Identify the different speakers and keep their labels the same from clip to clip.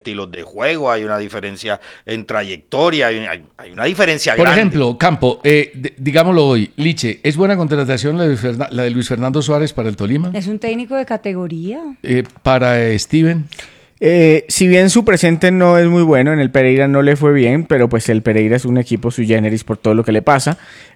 Speaker 1: estilos de juego, hay una diferencia en trayectoria, hay una diferencia
Speaker 2: Por
Speaker 1: grande.
Speaker 2: ejemplo, Campo, digámoslo hoy, Liche, ¿es buena contratación la de Luis Fernando Suárez para el Tolima?
Speaker 3: Es un técnico de categoría.
Speaker 2: Para Steven.
Speaker 4: Si bien su presente no es muy bueno, en el Pereira no le fue bien, pero pues el Pereira es un equipo sui generis por todo lo que le pasa.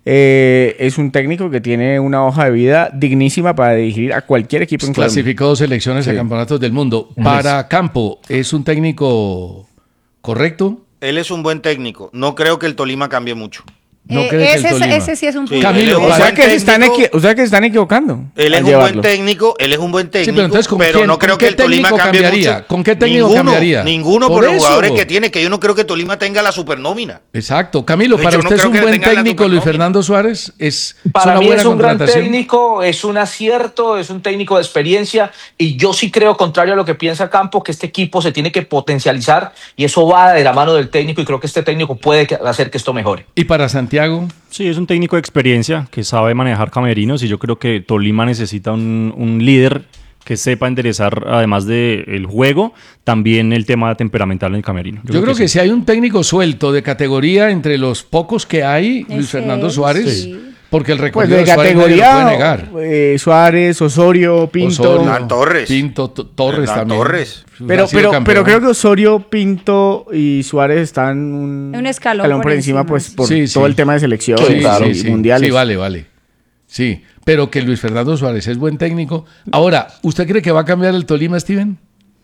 Speaker 4: Es un técnico que tiene una hoja de vida dignísima para dirigir a cualquier equipo en Colombia.
Speaker 2: Clasificó 2 selecciones a campeonatos del mundo. Para Campo, ¿es un técnico correcto?
Speaker 1: Él es un buen técnico. No creo que el Tolima cambie mucho.
Speaker 2: ¿No crees que el Tolima?
Speaker 3: Ese sí es un punto.
Speaker 2: Camilo,
Speaker 4: O sea que se están equivocando.
Speaker 1: Él es un buen técnico,
Speaker 2: Sí, pero entonces,
Speaker 1: no creo que el Tolima cambie mucho.
Speaker 2: ¿Con qué técnico cambiaría?
Speaker 1: Ninguno por los jugadores que tiene, que yo no creo que Tolima tenga la supernómina.
Speaker 2: Exacto. Camilo,
Speaker 1: De
Speaker 2: para
Speaker 1: hecho,
Speaker 2: usted
Speaker 1: no
Speaker 2: es un
Speaker 1: creo que
Speaker 2: buen
Speaker 1: tenga la
Speaker 2: técnico Luis
Speaker 1: supernómina.
Speaker 2: Fernando Suárez. Es
Speaker 5: Para
Speaker 2: una
Speaker 5: mí
Speaker 2: buena
Speaker 5: es un gran
Speaker 2: contratación.
Speaker 5: técnico, es un acierto, es un técnico de experiencia y yo sí creo, contrario a lo que piensa Campo, que este equipo se tiene que potencializar y eso va de la mano del técnico y creo que este técnico puede hacer que esto mejore.
Speaker 2: ¿Y para Santiago?
Speaker 6: Sí, es un técnico de experiencia que sabe manejar camerinos y yo creo que Tolima necesita un líder que sepa enderezar, además del juego, también el tema temperamental en el camerino.
Speaker 2: Yo creo que si hay un técnico suelto de categoría entre los pocos que hay, Luis Fernando Suárez,
Speaker 6: sí.
Speaker 2: Porque el
Speaker 4: Pues
Speaker 2: recorrido
Speaker 4: de
Speaker 2: de Suárez nadie lo puede negar.
Speaker 4: categoría, Suárez, Osorio, Pinto.
Speaker 1: Hernán Torres.
Speaker 2: Pinto, Torres
Speaker 1: Hernán
Speaker 2: también.
Speaker 1: Torres.
Speaker 4: Pero creo que Osorio, Pinto y Suárez están
Speaker 3: un escalón
Speaker 4: por encima, pues por
Speaker 2: Sí,
Speaker 4: todo
Speaker 2: sí.
Speaker 4: el tema de selección y mundiales.
Speaker 2: Sí, vale. Sí, pero que Luis Fernando Suárez es buen técnico. Ahora, ¿usted cree que va a cambiar el Tolima, Steven?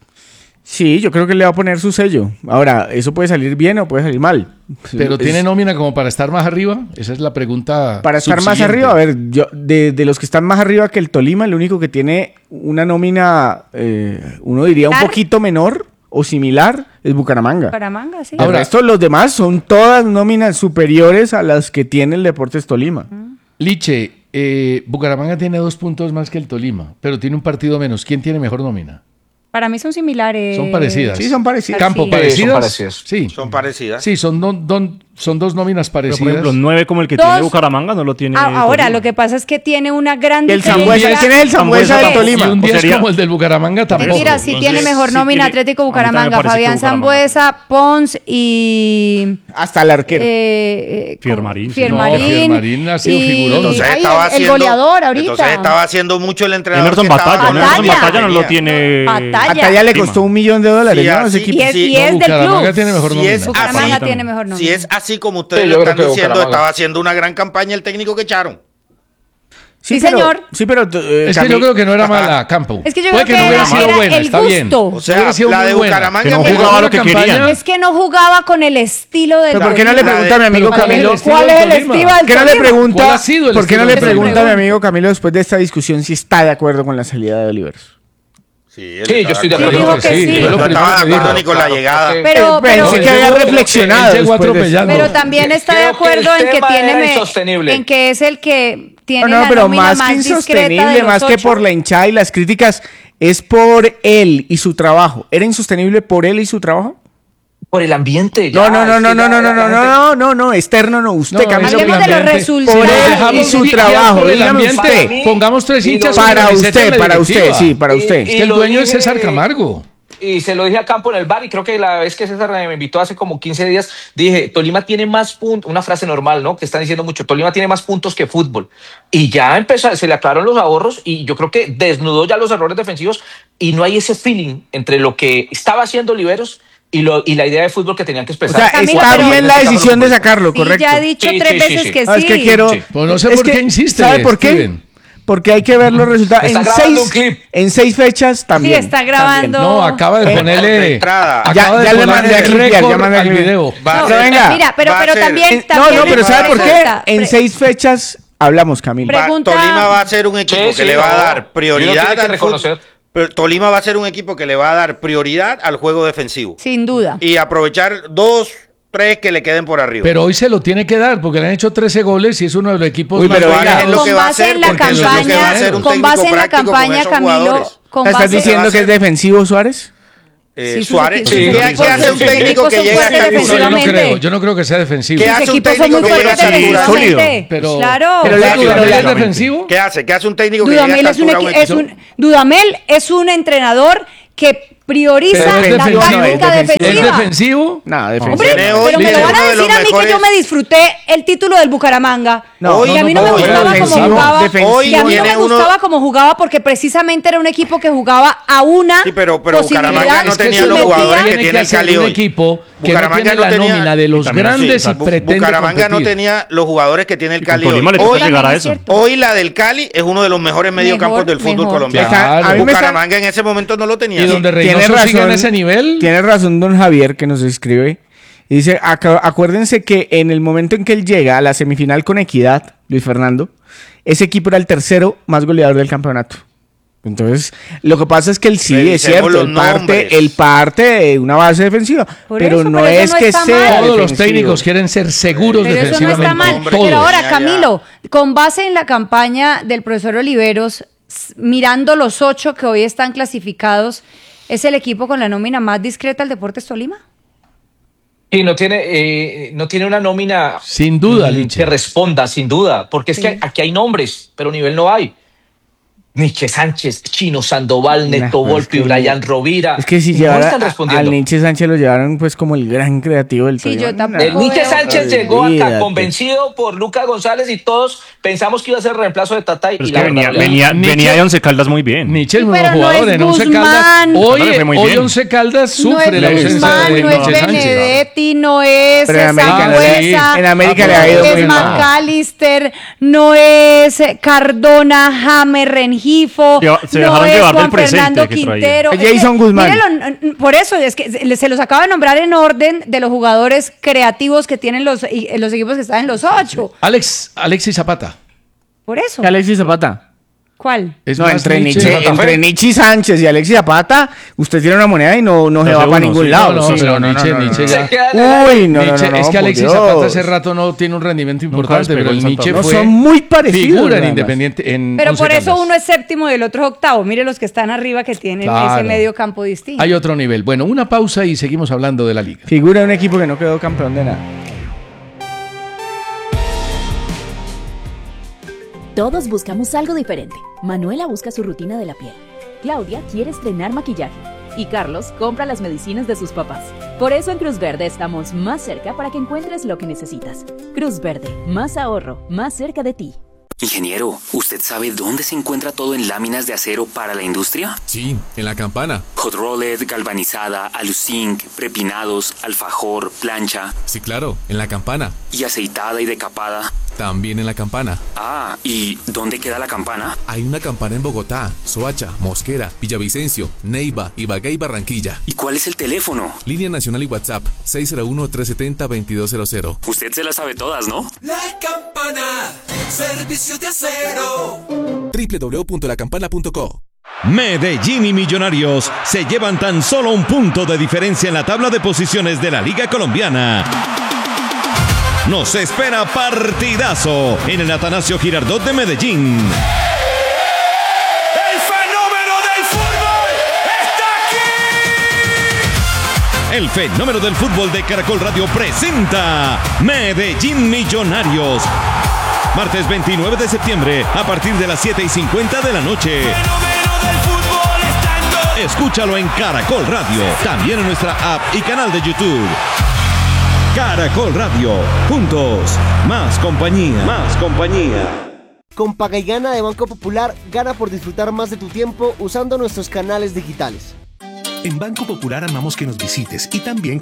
Speaker 4: Sí, yo creo que le va a poner su sello. Ahora, eso puede salir bien o puede salir mal.
Speaker 2: Pero ¿tiene nómina como para estar más arriba? Esa es la pregunta.
Speaker 4: Para estar más arriba, a ver, yo de los que están más arriba que el Tolima, el único que tiene una nómina, uno diría un poquito menor o similar, es Bucaramanga.
Speaker 3: Bucaramanga, sí.
Speaker 4: Ahora, los demás son todas nóminas superiores a las que tiene el Deportes Tolima.
Speaker 2: Liche, Bucaramanga tiene 2 puntos más que el Tolima, pero tiene un partido menos. ¿Quién tiene mejor nómina?
Speaker 3: Para mí son similares.
Speaker 2: Son parecidas.
Speaker 4: Sí, son parecidas.
Speaker 2: Campo,
Speaker 3: Sí.
Speaker 2: ¿parecidas?
Speaker 5: Son parecidas.
Speaker 2: Sí.
Speaker 1: Son parecidas.
Speaker 2: Sí, son 2 nóminas
Speaker 6: Pero,
Speaker 2: parecidas.
Speaker 6: por ejemplo, 9 como el que
Speaker 3: Dos.
Speaker 6: tiene Bucaramanga no lo tiene.
Speaker 3: Ahora,
Speaker 6: Tolima.
Speaker 3: lo que pasa es que tiene una gran
Speaker 4: El
Speaker 3: diferencia.
Speaker 4: Sambuesa, ¿quién es el Sambuesa del
Speaker 3: Sambuesa.
Speaker 4: Tolima?
Speaker 2: Y un 10
Speaker 6: sería-
Speaker 2: como el del Bucaramanga tampoco.
Speaker 3: Mentira, sí
Speaker 6: Entonces,
Speaker 3: tiene mejor
Speaker 6: sí
Speaker 3: nómina
Speaker 6: tiene-
Speaker 3: Atlético
Speaker 6: a mí también me
Speaker 3: Bucaramanga,
Speaker 6: parece que
Speaker 3: Fabián
Speaker 6: Bucaramanga.
Speaker 3: Sambuesa, Pons y
Speaker 4: Hasta el arquero.
Speaker 6: Fiermarín, sí.
Speaker 3: Fiermarín.
Speaker 2: No, Fiermarín ha sido
Speaker 3: y-
Speaker 2: figurón.
Speaker 1: Entonces
Speaker 3: ay,
Speaker 1: estaba
Speaker 3: el
Speaker 1: haciendo,
Speaker 3: goleador ahorita.
Speaker 1: Entonces estaba haciendo mucho el entrenador.
Speaker 6: Emerson
Speaker 1: que estaba
Speaker 6: Batalla,
Speaker 1: con
Speaker 6: Emerson
Speaker 1: él.
Speaker 6: Batalla no lo tiene.
Speaker 3: Batalla.
Speaker 4: Hasta ya le costó $1 millón,
Speaker 1: Sí,
Speaker 4: ¿no? Ese
Speaker 1: así-
Speaker 4: equipo.
Speaker 3: Y es,
Speaker 1: Sí,
Speaker 3: y es del
Speaker 2: Bucaramanga
Speaker 3: club.
Speaker 2: tiene mejor
Speaker 1: Si
Speaker 2: nómina.
Speaker 1: es
Speaker 3: Bucaramanga
Speaker 1: así,
Speaker 3: tiene mejor nómina.
Speaker 1: Si es así como ustedes
Speaker 5: Sí,
Speaker 1: lo
Speaker 5: yo creo
Speaker 1: están
Speaker 5: que
Speaker 1: diciendo,
Speaker 5: Bucaramanga.
Speaker 1: estaba haciendo una gran campaña el técnico que echaron.
Speaker 3: Sí, señor.
Speaker 4: Sí, pero
Speaker 2: Es que yo creo que no era mala, Campo.
Speaker 3: Es que yo
Speaker 2: Puede
Speaker 3: creo que
Speaker 2: no hubiera
Speaker 3: era-
Speaker 2: sido
Speaker 3: era
Speaker 2: buena,
Speaker 3: el
Speaker 2: está bien.
Speaker 3: gusto.
Speaker 1: O sea,
Speaker 2: Hubiera sido
Speaker 1: la
Speaker 2: muy
Speaker 1: de
Speaker 2: buena.
Speaker 1: Bucaramanga
Speaker 6: Que no
Speaker 1: mejor.
Speaker 6: jugaba lo que
Speaker 2: Campaña.
Speaker 6: querían.
Speaker 3: Es que no jugaba con el estilo del
Speaker 4: ¿Pero por qué no le
Speaker 3: Tolima.
Speaker 4: pregunta a mi amigo
Speaker 2: Pero
Speaker 4: Camilo?
Speaker 3: ¿Cuál es el estilo del
Speaker 4: ¿Por qué no le
Speaker 3: Tolima?
Speaker 4: pregunta,
Speaker 2: ¿Cuál ha sido el
Speaker 4: ¿por qué no
Speaker 2: estilo
Speaker 4: le
Speaker 2: del Tolima?
Speaker 4: pregunta a mi amigo Camilo después de esta discusión si está de acuerdo con la salida de Oliveros?
Speaker 1: Sí,
Speaker 5: Sí, yo estoy de acuerdo.
Speaker 3: Dijo que sí.
Speaker 2: fue lo
Speaker 1: No
Speaker 2: primero
Speaker 1: estaba de
Speaker 2: que
Speaker 1: acuerdo
Speaker 2: dijo.
Speaker 1: ni con la llegada.
Speaker 3: Pero
Speaker 4: Pensé que había reflexionado.
Speaker 2: Él llegó
Speaker 4: después de-
Speaker 2: atropellando.
Speaker 3: Pero también está de
Speaker 5: Creo que
Speaker 3: acuerdo
Speaker 5: el
Speaker 3: en que
Speaker 5: tema
Speaker 3: tiene
Speaker 5: era insostenible.
Speaker 3: en que es el que tiene
Speaker 4: No,
Speaker 3: la
Speaker 4: pero
Speaker 3: nómina
Speaker 4: más que
Speaker 3: más discreta de
Speaker 4: insostenible,
Speaker 3: los
Speaker 4: más que
Speaker 3: 8.
Speaker 4: por la hinchada y las críticas, es por él y su trabajo. ¿Era insostenible por él y su trabajo?
Speaker 5: Por el ambiente.
Speaker 4: No,
Speaker 5: ya,
Speaker 4: no,
Speaker 5: es
Speaker 4: no,
Speaker 5: que
Speaker 4: no,
Speaker 5: ya
Speaker 4: no, no,
Speaker 5: la
Speaker 4: no,
Speaker 5: gente-
Speaker 4: no, externo no, usted,
Speaker 2: No,
Speaker 4: Camilo.
Speaker 3: Hablemos de los
Speaker 2: ambiente.
Speaker 3: resultados.
Speaker 4: Por él
Speaker 2: Dejamos
Speaker 4: y su
Speaker 2: un
Speaker 4: trabajo,
Speaker 2: por el
Speaker 4: dígame
Speaker 2: ambiente.
Speaker 4: usted.
Speaker 2: Pongamos 3 hinchas con
Speaker 4: Para
Speaker 2: camiseta en
Speaker 4: usted,
Speaker 2: la
Speaker 4: para usted,
Speaker 2: directiva.
Speaker 4: sí, para usted.
Speaker 2: Es que el
Speaker 5: lo
Speaker 2: dueño es
Speaker 5: dije-
Speaker 2: César Camargo.
Speaker 5: Y se lo dije a Campo en el bar y creo que la vez que César me invitó hace como 15 días, dije, Tolima tiene más puntos, una frase normal, ¿no? Que están diciendo mucho, Tolima tiene más puntos que fútbol. Y ya empezó, se le aclararon los ahorros y yo creo que desnudó ya los errores defensivos y no hay ese feeling entre lo que estaba haciendo Oliveros y la idea de fútbol que tenían que
Speaker 4: O
Speaker 5: expresar.
Speaker 4: sea,
Speaker 3: Camilo,
Speaker 4: está
Speaker 3: pero-
Speaker 4: bien la decisión de sacarlo,
Speaker 3: Sí,
Speaker 4: correcto.
Speaker 3: ya he dicho
Speaker 5: Sí,
Speaker 3: 3
Speaker 5: sí,
Speaker 3: veces
Speaker 5: sí.
Speaker 3: que sí.
Speaker 4: Ah, es que quiero.
Speaker 5: Sí.
Speaker 2: Pues no sé
Speaker 4: es
Speaker 2: por
Speaker 4: que-
Speaker 2: qué insiste,
Speaker 4: ¿Sabe por qué?
Speaker 2: Steven.
Speaker 4: Porque hay que ver los resultados.
Speaker 5: Está grabando un clip.
Speaker 4: En 6 fechas
Speaker 3: Sí,
Speaker 4: también.
Speaker 3: está grabando.
Speaker 2: No, acaba de
Speaker 1: de
Speaker 2: ponerle.
Speaker 1: entrada.
Speaker 2: Acaba
Speaker 4: Ya
Speaker 2: de
Speaker 4: le mandé a
Speaker 2: ponerle
Speaker 4: clipear, ya
Speaker 2: récord
Speaker 4: mandé a
Speaker 2: al
Speaker 4: clipear.
Speaker 2: video.
Speaker 1: Va a
Speaker 4: Pero
Speaker 1: ser-
Speaker 4: venga.
Speaker 3: Mira, pero
Speaker 1: Va a ser-
Speaker 3: también,
Speaker 4: No,
Speaker 3: también
Speaker 4: pero ¿sabe por qué?
Speaker 3: pregunta,
Speaker 4: En 6 fechas hablamos, Camilo.
Speaker 3: Pregunta-
Speaker 1: Tolima va a ser un equipo
Speaker 5: Sí,
Speaker 1: que
Speaker 5: sí,
Speaker 1: le va a
Speaker 5: no.
Speaker 1: dar
Speaker 5: Y uno
Speaker 1: prioridad
Speaker 5: tiene que
Speaker 1: al
Speaker 5: reconocer.
Speaker 1: fútbol. Pero Tolima va a ser un equipo que le va a dar prioridad al juego defensivo.
Speaker 3: Sin duda.
Speaker 1: Y aprovechar 2, 3 que le queden por arriba.
Speaker 2: Pero hoy se lo tiene que dar porque le han hecho 13 goles y es uno de los equipos
Speaker 4: Uy,
Speaker 2: más
Speaker 4: pero
Speaker 1: Suárez
Speaker 4: venga,
Speaker 1: es lo que
Speaker 3: Con
Speaker 1: va a
Speaker 3: base
Speaker 1: hacer,
Speaker 3: en la
Speaker 1: porque eso es lo que va a hacer un
Speaker 3: con
Speaker 1: técnico
Speaker 3: base en la
Speaker 1: práctico con
Speaker 3: campaña,
Speaker 1: esos
Speaker 3: Camilo,
Speaker 1: jugadores.
Speaker 3: con
Speaker 4: ¿Estás
Speaker 3: base
Speaker 4: diciendo que es defensivo Suárez?
Speaker 3: Sí, sus
Speaker 1: Suárez,
Speaker 3: equipos-
Speaker 1: ¿qué
Speaker 3: sus
Speaker 1: qué
Speaker 3: equipos
Speaker 1: hace un
Speaker 3: son
Speaker 1: técnico que
Speaker 3: fuertes
Speaker 1: llega a esta altura?
Speaker 3: defensivamente.
Speaker 2: Yo no creo que sea defensivo.
Speaker 1: ¿Qué
Speaker 3: Sus
Speaker 1: hace un
Speaker 3: equipos son
Speaker 1: técnico
Speaker 3: muy
Speaker 1: que llega a
Speaker 3: fuertes
Speaker 1: esta altura?
Speaker 3: defensivamente.
Speaker 2: Pero-
Speaker 3: Claro.
Speaker 4: pero
Speaker 2: ¿Dudamel
Speaker 4: Dudamel
Speaker 2: es defensivo?
Speaker 1: ¿Qué hace? ¿Qué hace un técnico que llega a
Speaker 3: Dudamel
Speaker 1: esta
Speaker 3: es un,
Speaker 1: altura a un
Speaker 3: es
Speaker 1: equipo?
Speaker 3: un- Dudamel es un entrenador que prioriza
Speaker 2: Pero es
Speaker 3: la
Speaker 2: defensivo,
Speaker 3: táctica
Speaker 4: es
Speaker 3: defensiva.
Speaker 2: ¿Es defensivo?
Speaker 4: No, defensivo.
Speaker 3: Hombre,
Speaker 1: Tiene hoy-
Speaker 3: pero me
Speaker 1: tiene
Speaker 3: lo van a
Speaker 1: uno de
Speaker 3: decir
Speaker 1: los
Speaker 3: a mí que
Speaker 1: mejores-
Speaker 3: yo me disfruté el título del Bucaramanga.
Speaker 4: No,
Speaker 3: y a mí no me
Speaker 2: no,
Speaker 3: gustaba como
Speaker 2: defensivo,
Speaker 3: jugaba.
Speaker 4: defensivo.
Speaker 3: Y a mí no
Speaker 1: Tiene
Speaker 3: me
Speaker 1: uno-
Speaker 3: gustaba como jugaba porque precisamente era un equipo que jugaba a una
Speaker 1: Sí, pero
Speaker 3: posibilidad.
Speaker 1: Bucaramanga no
Speaker 2: Es que
Speaker 1: tenía
Speaker 2: eso
Speaker 1: los
Speaker 2: es lo
Speaker 1: jugadores que
Speaker 2: tiene
Speaker 1: tiene el
Speaker 2: hacer
Speaker 1: Cali
Speaker 2: un
Speaker 1: hoy.
Speaker 2: equipo que
Speaker 1: Bucaramanga
Speaker 2: no tiene
Speaker 1: no
Speaker 2: la
Speaker 1: tenía-
Speaker 2: nómina de los
Speaker 6: también,
Speaker 2: grandes
Speaker 6: sí,
Speaker 2: y pretende
Speaker 1: Bucaramanga no
Speaker 2: competir.
Speaker 1: tenía los jugadores que tiene el
Speaker 6: Y con
Speaker 1: Cali
Speaker 6: Tolima
Speaker 1: hoy.
Speaker 6: le toca
Speaker 1: Hoy,
Speaker 6: llegar a
Speaker 3: es
Speaker 6: eso.
Speaker 3: cierto.
Speaker 1: hoy la del Cali es uno de los mejores mediocampos del fútbol
Speaker 3: mejor.
Speaker 1: colombiano.
Speaker 2: Claro.
Speaker 4: A mí me está-
Speaker 1: Bucaramanga en ese momento no lo tenía.
Speaker 2: Y donde
Speaker 4: Tiene
Speaker 2: Reynoso sigue en
Speaker 4: razón.
Speaker 2: ese nivel.
Speaker 4: Tiene razón don Javier que nos escribe. Y dice, acuérdense que en el momento en que él llega a la semifinal con Equidad, Luis Fernando, ese equipo era el tercero más goleador del campeonato. Entonces, lo que pasa es que él sí, es
Speaker 1: Revisemos
Speaker 4: cierto,
Speaker 1: los nombres.
Speaker 4: él parte de una base defensiva,
Speaker 3: Por
Speaker 4: pero
Speaker 3: eso,
Speaker 4: no
Speaker 3: pero eso
Speaker 4: es
Speaker 3: no
Speaker 4: que
Speaker 3: está
Speaker 4: sea
Speaker 3: mal.
Speaker 2: Todos los
Speaker 4: defensivo.
Speaker 2: técnicos quieren ser seguros
Speaker 3: Pero eso no
Speaker 2: defensivamente.
Speaker 3: está mal.
Speaker 1: Hombre,
Speaker 2: todos.
Speaker 3: Pero ahora,
Speaker 1: Ya, ya.
Speaker 3: Camilo, con base en la campaña del profesor Oliveros, mirando los 8 que hoy están clasificados, ¿es el equipo con la nómina más discreta del Deportes Tolima?
Speaker 5: Y no tiene una nómina
Speaker 2: Sin duda,
Speaker 5: que
Speaker 2: Liche.
Speaker 5: responda, sin duda, porque es que aquí hay nombres, pero nivel no hay. Nietzsche Sánchez, Chino Sandoval, Neto
Speaker 4: Nah,
Speaker 5: Volpi,
Speaker 4: es que-
Speaker 5: Brian Rovira.
Speaker 4: Es que si
Speaker 5: no
Speaker 4: llevara
Speaker 5: están
Speaker 4: al
Speaker 5: respondiendo.
Speaker 4: Nietzsche Sánchez lo llevaron pues como el gran creativo del
Speaker 3: Sí,
Speaker 4: Tolima.
Speaker 3: yo tampoco.
Speaker 5: El Nietzsche
Speaker 3: veo.
Speaker 5: Sánchez llegó acá
Speaker 4: Olvídate.
Speaker 5: convencido por Luca González y todos pensamos que iba a ser el reemplazo de Tata y
Speaker 6: Pero es
Speaker 5: la
Speaker 6: que venía,
Speaker 5: verdad,
Speaker 6: venía,
Speaker 2: Nietzsche-
Speaker 6: venía de Once Caldas muy bien.
Speaker 2: Nietzsche es
Speaker 3: Sí,
Speaker 2: muy buen
Speaker 3: pero no
Speaker 2: jugador
Speaker 3: es
Speaker 2: en Once Caldas.
Speaker 3: Guzmán.
Speaker 2: Hoy,
Speaker 6: Claro, fue muy
Speaker 2: hoy
Speaker 6: bien.
Speaker 2: Once Caldas
Speaker 3: No
Speaker 2: sufre
Speaker 3: es
Speaker 2: la ausencia
Speaker 3: Guzmán,
Speaker 2: de
Speaker 3: no es
Speaker 2: Nietzsche Sánchez.
Speaker 3: Benedetti, no es
Speaker 4: Pero en América no le-
Speaker 3: Sangüesa,
Speaker 4: en América
Speaker 2: le ha ido
Speaker 3: es
Speaker 2: muy mal.
Speaker 3: McAllister, no es Cardona, James Rengifo,
Speaker 6: Se
Speaker 3: no
Speaker 6: dejaron
Speaker 3: es
Speaker 6: llevar del
Speaker 3: Juan
Speaker 6: presente
Speaker 3: Fernando
Speaker 6: que traía.
Speaker 3: Quintero.
Speaker 4: Es Jason Guzmán.
Speaker 3: Mírelo, por eso es que se los acaba de nombrar en orden de los jugadores creativos que tienen los equipos que están en los 8.
Speaker 2: Alexis Zapata.
Speaker 3: Por eso.
Speaker 4: Alexis Zapata.
Speaker 3: ¿Cuál?
Speaker 2: Es
Speaker 4: No,
Speaker 2: más
Speaker 4: entre
Speaker 2: Nietzsche.
Speaker 4: Nietzsche Sánchez y Alexis Zapata, usted tiene una moneda y no se
Speaker 6: Dos
Speaker 4: va
Speaker 6: de
Speaker 4: para
Speaker 6: uno,
Speaker 4: ningún
Speaker 6: sí.
Speaker 4: lado.
Speaker 2: No,
Speaker 4: Sí,
Speaker 2: pero Nietzsche ya.
Speaker 5: Se queda en el-
Speaker 4: Uy, no,
Speaker 2: Nietzsche-
Speaker 4: no, no,
Speaker 2: es que
Speaker 4: por
Speaker 2: Alexis
Speaker 4: Dios.
Speaker 2: Zapata hace rato no tiene un rendimiento importante,
Speaker 6: despegó
Speaker 2: pero el
Speaker 6: en Santa
Speaker 2: Nietzsche
Speaker 6: Fe.
Speaker 4: No,
Speaker 2: fue
Speaker 4: son muy parecidos,
Speaker 2: figura en
Speaker 4: además.
Speaker 2: Independiente. En
Speaker 3: Pero
Speaker 2: Once
Speaker 3: por eso
Speaker 2: Caldas.
Speaker 3: uno es séptimo y el otro es octavo. Mire los que están arriba que tienen
Speaker 2: Claro.
Speaker 3: ese medio campo distinto.
Speaker 2: Hay otro nivel. Bueno, una pausa y seguimos hablando de la liga.
Speaker 4: Figura de un equipo que no quedó campeón de nada.
Speaker 7: Todos buscamos algo diferente. Manuela busca su rutina de la piel. Claudia quiere estrenar maquillaje. Y Carlos compra las medicinas de sus papás. Por eso en Cruz Verde estamos más cerca para que encuentres lo que necesitas. Cruz Verde, más ahorro, más cerca de ti.
Speaker 8: Ingeniero, ¿usted sabe dónde se encuentra todo en láminas de acero para la industria?
Speaker 9: Sí, en la campana.
Speaker 8: Hot rolled, galvanizada, aluzinc, prepinados, alfajor, plancha
Speaker 9: Sí, claro, en la campana.
Speaker 8: y aceitada y decapada.
Speaker 9: También en la campana.
Speaker 8: Ah, ¿y dónde queda la campana?
Speaker 9: Hay una campana en Bogotá, Soacha, Mosquera, Villavicencio, Neiva, Ibagué y Barranquilla.
Speaker 8: ¿Y cuál es el teléfono?
Speaker 9: Línea nacional y WhatsApp 601-370-2200.
Speaker 8: Usted se las sabe todas, ¿no?
Speaker 10: La Campana, servicios de acero.
Speaker 9: www.lacampana.co.
Speaker 11: Medellín y Millonarios se llevan tan solo un punto de diferencia en la tabla de posiciones de la Liga Colombiana. Nos espera partidazo en el Atanasio Girardot de Medellín.
Speaker 10: El fenómeno del fútbol está aquí.
Speaker 11: El fenómeno del fútbol de Caracol Radio presenta Medellín Millonarios. Martes 29 de septiembre a partir de las 7:50 de la noche.
Speaker 10: Fenómeno del fútbol está en dos.
Speaker 11: Escúchalo en Caracol Radio, también en nuestra app y canal de YouTube. Caracol Radio, juntos, más compañía. Más compañía.
Speaker 12: Con Paga y Gana de Banco Popular, gana por disfrutar más de tu tiempo usando nuestros canales digitales.
Speaker 13: En Banco Popular amamos que nos visites y también